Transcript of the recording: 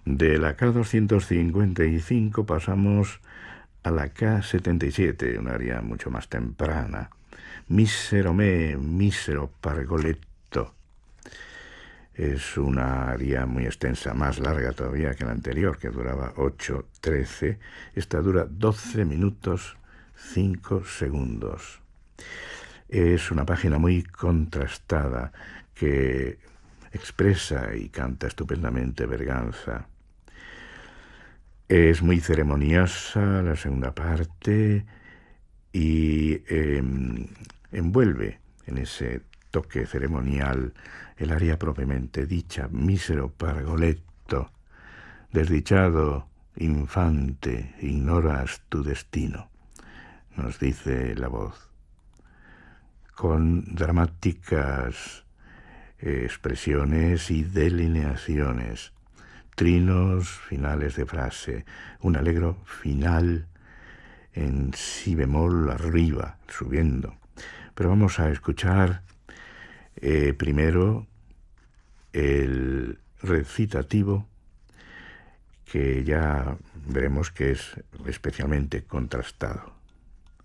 De la K255 pasamos a la K77, un área mucho más temprana. Mísero me, mísero pargoletto. Es una aria muy extensa, más larga todavía que la anterior, que duraba 8:13. Esta dura 12 minutos 5 segundos. Es una página muy contrastada que expresa y canta estupendamente Berganza. Es muy ceremoniosa la segunda parte y envuelve en ese toque ceremonial el aria propiamente dicha, mísero pargoletto, desdichado infante, ignoras tu destino, nos dice la voz, con dramáticas expresiones y delineaciones, trinos finales de frase, un alegro final en si bemol arriba, subiendo. Pero vamos a escuchar primero el recitativo, que ya veremos que es especialmente contrastado.